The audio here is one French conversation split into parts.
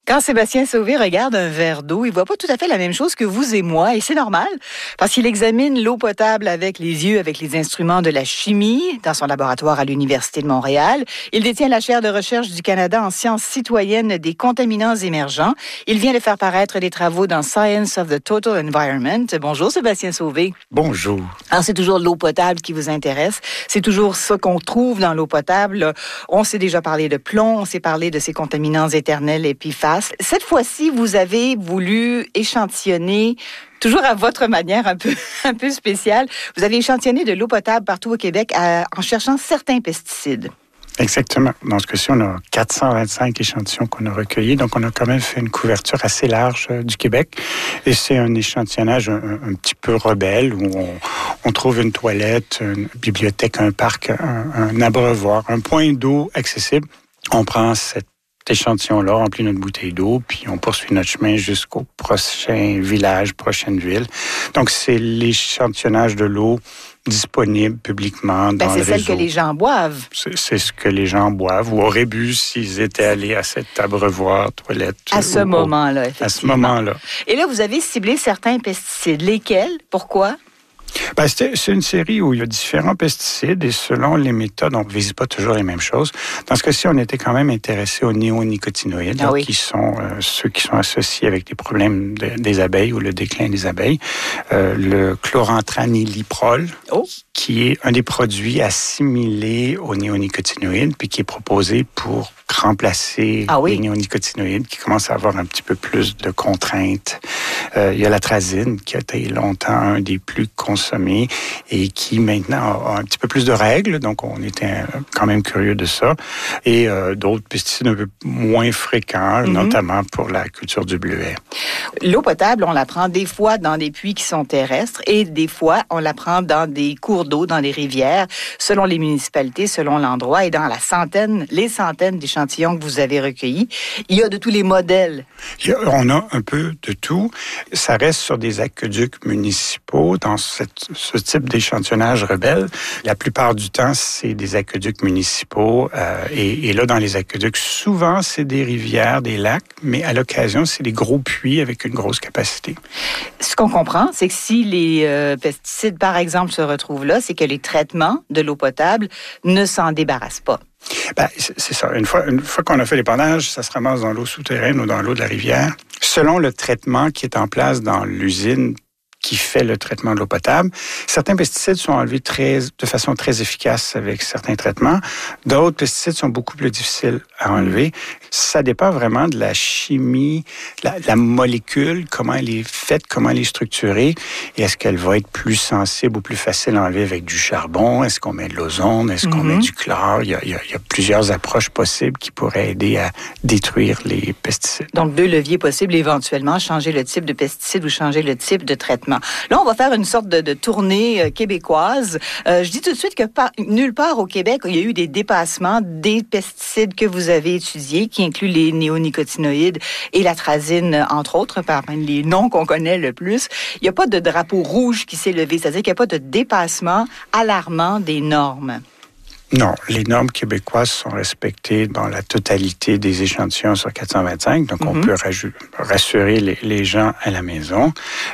Quand Sébastien Sauvé regarde un verre d'eau, il voit pas tout à fait la même chose que vous et moi, et c'est normal, parce qu'il examine l'eau potable avec les yeux, avec les instruments de la chimie, dans son laboratoire à l'Université de Montréal. Il détient la chaire de recherche du Canada en sciences citoyennes des contaminants émergents. Il vient de faire paraître des travaux dans Science of the Total Environment. Bonjour Sébastien Sauvé. Bonjour. Alors, c'est toujours l'eau potable qui vous intéresse. C'est toujours ça qu'on trouve dans l'eau potable. On s'est déjà parlé de plomb, on s'est parlé de ces contaminants éternels et PFAS. Cette fois-ci, vous avez voulu échantillonner, toujours à votre manière un peu spéciale, vous avez échantillonné de l'eau potable partout au Québec en cherchant certains pesticides. Exactement. Dans ce cas-ci, on a 425 échantillons qu'on a recueillis. Donc, on a quand même fait une couverture assez large du Québec. Et c'est un échantillonnage un petit peu rebelle où on trouve une toilette, une bibliothèque, un parc, un abreuvoir, un point d'eau accessible. On prend cet échantillon-là, remplit notre bouteille d'eau, puis on poursuit notre chemin jusqu'au prochain village, prochaine ville. Donc, c'est l'échantillonnage de l'eau disponible publiquement dans le réseau. C'est celle que les gens boivent. C'est ce que les gens boivent ou auraient bu s'ils étaient allés à cet abreuvoir, toilette. À ce moment-là, effectivement. À ce moment-là. Et là, vous avez ciblé certains pesticides. Lesquels? Pourquoi? C'est une série où il y a différents pesticides et selon les méthodes, on ne vise pas toujours les mêmes choses. Dans ce cas-ci, on était quand même intéressé aux néonicotinoïdes, qui sont ceux qui sont associés avec des problèmes des abeilles ou le déclin des abeilles. Le chlorantraniliprol, qui est un des produits assimilés aux néonicotinoïdes, puis qui est proposé pour remplacer les néonicotinoïdes qui commencent à avoir un petit peu plus de contraintes. Il y a l'atrazine qui a été longtemps un des plus consommés et qui maintenant a un petit peu plus de règles. Donc, on était quand même curieux de ça. Et d'autres pesticides un peu moins fréquents, notamment pour la culture du bleuet. L'eau potable, on la prend des fois dans des puits qui sont terrestres et des fois, on la prend dans des cours d'eau, dans des rivières, selon les municipalités, selon l'endroit et dans les centaines d'échantillons que vous avez recueillis. Il y a de tous les modèles. On a un peu de tout. Ça reste sur des aqueducs municipaux dans ce type d'échantillonnage rebelle. La plupart du temps, c'est des aqueducs municipaux. Et là, dans les aqueducs, souvent, c'est des rivières, des lacs, mais à l'occasion, c'est des gros puits avec une grosse capacité. Ce qu'on comprend, c'est que si les pesticides, par exemple, se retrouvent là, c'est que les traitements de l'eau potable ne s'en débarrassent pas. C'est ça. Une fois qu'on a fait l'épandage, ça se ramasse dans l'eau souterraine ou dans l'eau de la rivière. Selon le traitement qui est en place dans l'usine qui fait le traitement de l'eau potable, certains pesticides sont enlevés de façon très efficace avec certains traitements. D'autres pesticides sont beaucoup plus difficiles à enlever. Ça dépend vraiment de la chimie, la molécule, comment elle est faite, comment elle est structurée. Et est-ce qu'elle va être plus sensible ou plus facile à enlever avec du charbon? Est-ce qu'on met de l'ozone? Est-ce qu'on met du chlore? Il y a plusieurs approches possibles qui pourraient aider à détruire les pesticides. Donc, 2 leviers possibles éventuellement, changer le type de pesticide ou changer le type de traitement. Là, on va faire une sorte de tournée québécoise. Je dis tout de suite que nulle part au Québec, il y a eu des dépassements des pesticides que vous avez étudiés, qui incluent les néonicotinoïdes et l'atrazine, entre autres, parmi les noms qu'on connaît le plus. Il n'y a pas de drapeau rouge qui s'est levé, c'est-à-dire qu'il n'y a pas de dépassement alarmant des normes. Non, les normes québécoises sont respectées dans la totalité des échantillons sur 425, donc on peut rassurer les gens à la maison.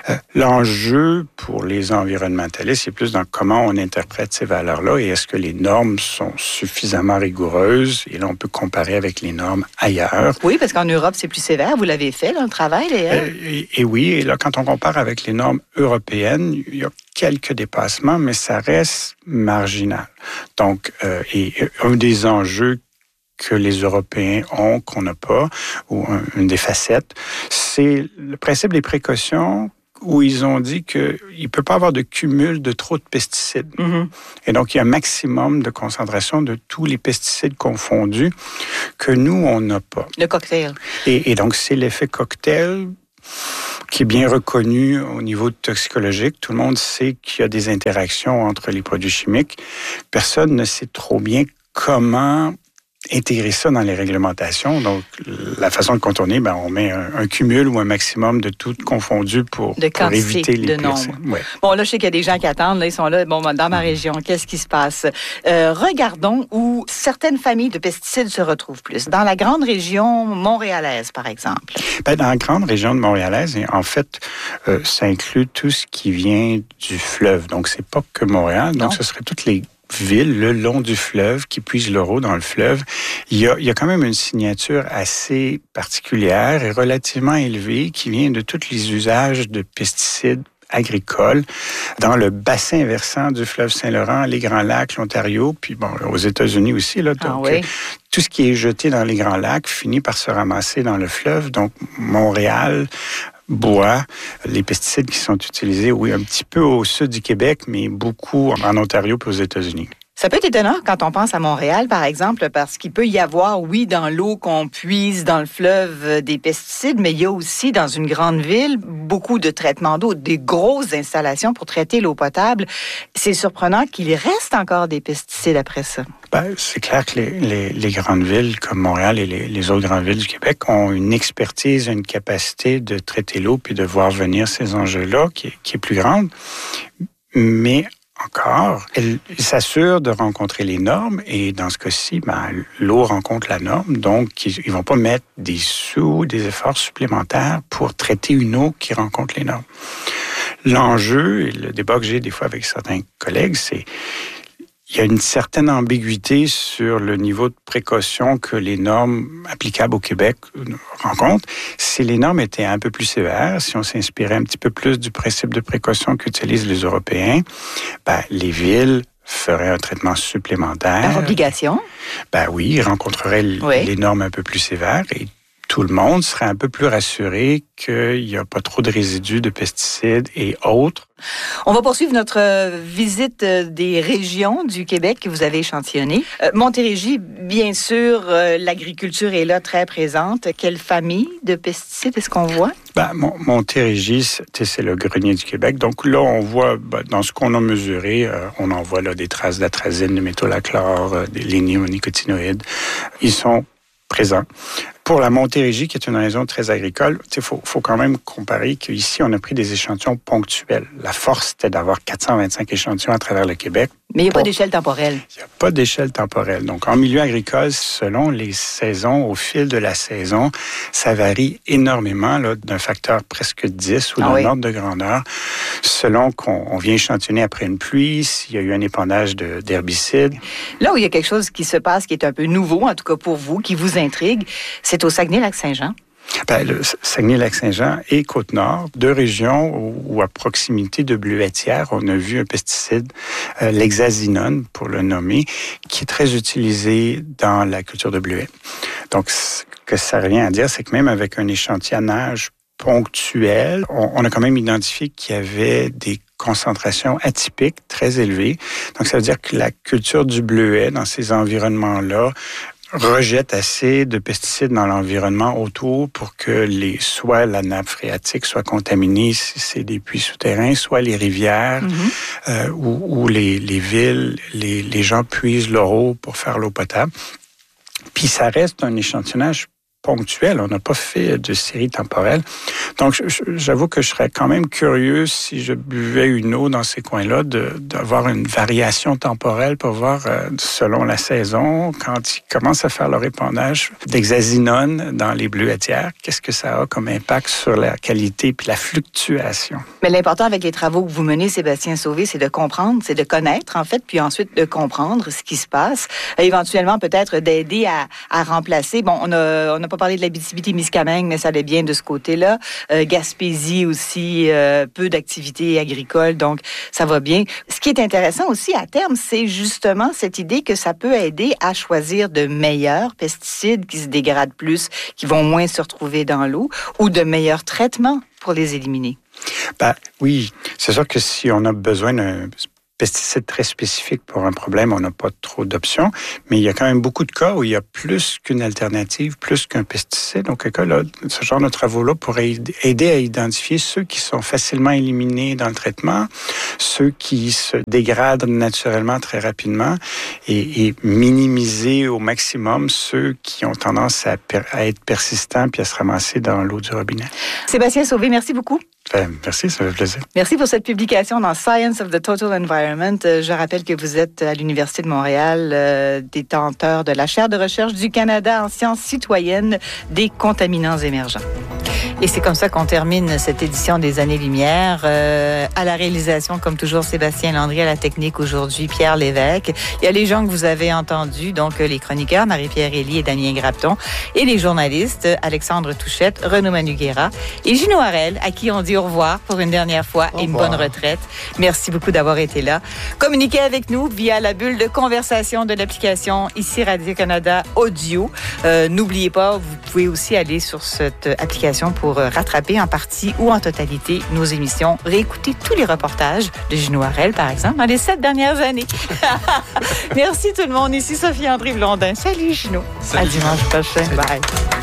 L'enjeu pour les environnementalistes, c'est plus dans comment on interprète ces valeurs-là et est-ce que les normes sont suffisamment rigoureuses. Et là, on peut comparer avec les normes ailleurs. Oui, parce qu'en Europe, c'est plus sévère. Vous l'avez fait, là, le travail, d'ailleurs. Et oui, et là, quand on compare avec les normes européennes, il y a quelques dépassements, mais ça reste marginal. Donc, et un des enjeux que les Européens ont, qu'on n'a pas, ou une des facettes, c'est le principe des précautions où ils ont dit qu'il ne peut pas avoir de cumul de trop de pesticides. Et donc, il y a un maximum de concentration de tous les pesticides confondus que nous, on n'a pas. Le cocktail. Et donc, c'est l'effet cocktail qui est bien reconnu au niveau toxicologique. Tout le monde sait qu'il y a des interactions entre les produits chimiques. Personne ne sait trop bien comment intégrer ça dans les réglementations. Donc, la façon de contourner, on met un cumul ou un maximum de tout confondu pour éviter les pires. Ouais. Bon, là, je sais qu'il y a des gens qui attendent. Là, ils sont là. Bon, dans ma région, qu'est-ce qui se passe? Regardons où certaines familles de pesticides se retrouvent plus. Dans la grande région montréalaise, par exemple. Dans la grande région de montréalaise, en fait, ça inclut tout ce qui vient du fleuve. Donc, c'est pas que Montréal. Donc, ce serait toutes les villes le long du fleuve qui puisent leur eau dans le fleuve. Il y a quand même une signature assez particulière et relativement élevée qui vient de tous les usages de pesticides agricoles dans le bassin versant du fleuve Saint-Laurent, les Grands Lacs, l'Ontario, puis aux États-Unis aussi. Là, donc, tout ce qui est jeté dans les Grands Lacs finit par se ramasser dans le fleuve. Donc, Montréal boit les pesticides qui sont utilisés, un petit peu au sud du Québec, mais beaucoup en Ontario et aux États-Unis. Ça peut être étonnant quand on pense à Montréal, par exemple, parce qu'il peut y avoir, dans l'eau qu'on puise dans le fleuve des pesticides, mais il y a aussi, dans une grande ville, beaucoup de traitements d'eau, des grosses installations pour traiter l'eau potable. C'est surprenant qu'il reste encore des pesticides après ça. C'est clair que les grandes villes comme Montréal et les autres grandes villes du Québec ont une expertise, une capacité de traiter l'eau puis de voir venir ces enjeux-là qui est plus grande. Mais encore, ils s'assurent de rencontrer les normes et dans ce cas-ci, l'eau rencontre la norme, donc ils vont pas mettre des efforts supplémentaires pour traiter une eau qui rencontre les normes. L'enjeu, et le débat que j'ai des fois avec certains collègues, c'est il y a une certaine ambiguïté sur le niveau de précaution que les normes applicables au Québec rencontrent. Si les normes étaient un peu plus sévères, si on s'inspirait un petit peu plus du principe de précaution qu'utilisent les Européens, les villes feraient un traitement supplémentaire. Par obligation? Oui, ils rencontreraient les normes un peu plus sévères et tout le monde serait un peu plus rassuré qu'il n'y a pas trop de résidus de pesticides et autres. On va poursuivre notre visite des régions du Québec que vous avez échantillonnées. Montérégie, bien sûr, l'agriculture est là très présente. Quelle famille de pesticides est-ce qu'on voit? Montérégie, c'est le grenier du Québec. Donc là, on voit, dans ce qu'on a mesuré, on en voit là, des traces d'atrazine, de métolachlore, des néonicotinoïdes. Ils sont présents. Pour la Montérégie, qui est une région très agricole, il faut quand même comparer qu'ici, on a pris des échantillons ponctuels. La force, c'était d'avoir 425 échantillons à travers le Québec. Mais il n'y a pas d'échelle temporelle. Il n'y a pas d'échelle temporelle. Donc, en milieu agricole, selon les saisons, au fil de la saison, ça varie énormément d'un facteur presque 10 ou d'un ordre de grandeur, selon qu'on vient échantillonner après une pluie, s'il y a eu un épandage d'herbicides. Là où il y a quelque chose qui se passe qui est un peu nouveau, en tout cas pour vous, qui vous intrigue, c'est au Saguenay-Lac-Saint-Jean. Le Saguenay-Lac-Saint-Jean et Côte-Nord, deux régions où à proximité de bleuetières, on a vu un pesticide, l'hexazinone, pour le nommer, qui est très utilisé dans la culture de bleuets. Donc, ce que ça revient à dire, c'est que même avec un échantillonnage ponctuel, on a quand même identifié qu'il y avait des concentrations atypiques très élevées. Donc, ça veut dire que la culture du bleuet dans ces environnements-là rejette assez de pesticides dans l'environnement autour pour que soit la nappe phréatique soit contaminée si c'est des puits souterrains, soit les rivières où les villes, les gens puisent leur eau pour faire l'eau potable. Puis ça reste un échantillonnage ponctuel. On n'a pas fait de série temporelle. Donc, j'avoue que je serais quand même curieux si je buvais une eau dans ces coins-là d'avoir une variation temporelle pour voir, selon la saison, quand ils commencent à faire leur épandage d'hexazinone dans les bleuetières, qu'est-ce que ça a comme impact sur la qualité puis la fluctuation. Mais l'important avec les travaux que vous menez, Sébastien Sauvé, c'est de comprendre, c'est de connaître, en fait, puis ensuite de comprendre ce qui se passe. Éventuellement, peut-être d'aider à remplacer. Bon, on n'a pas parlé de l'Abitibi-Témiscamingue, mais ça allait bien de ce côté-là. Gaspésie aussi, peu d'activités agricoles, donc ça va bien. Ce qui est intéressant aussi à terme, c'est justement cette idée que ça peut aider à choisir de meilleurs pesticides qui se dégradent plus, qui vont moins se retrouver dans l'eau, ou de meilleurs traitements pour les éliminer. Oui, c'est sûr que si on a besoin d'un pesticide très spécifique pour un problème, on n'a pas trop d'options, mais il y a quand même beaucoup de cas où il y a plus qu'une alternative, plus qu'un pesticide. Donc, là, ce genre de travaux-là pourraient aider à identifier ceux qui sont facilement éliminés dans le traitement, ceux qui se dégradent naturellement très rapidement et minimiser au maximum ceux qui ont tendance à être persistants puis à se ramasser dans l'eau du robinet. Sébastien Sauvé, merci beaucoup. Merci, ça fait plaisir. Merci pour cette publication dans Science of the Total Environment. Je rappelle que vous êtes à l'Université de Montréal, détenteur de la chaire de recherche du Canada en sciences citoyennes des contaminants émergents. Et c'est comme ça qu'on termine cette édition des Années-Lumière. À la réalisation, comme toujours, Sébastien Landry, à la technique aujourd'hui, Pierre Lévesque. Il y a les gens que vous avez entendus, donc les chroniqueurs, Marie-Pierre Elie et Damien Grapton, et les journalistes, Alexandre Touchette, Renaud Manuguera et Gino Harel, à qui on dit au revoir pour une dernière fois et une bonne retraite. Merci beaucoup d'avoir été là. Communiquez avec nous via la bulle de conversation de l'application ici Radio-Canada Audio. N'oubliez pas, vous pouvez aussi aller sur cette application pour rattraper en partie ou en totalité nos émissions, réécouter tous les reportages de Gino Harel, par exemple, dans les 7 dernières années. Merci tout le monde. Ici Sophie-André Blondin. Salut Gino. Salut. À dimanche prochain. Salut. Bye.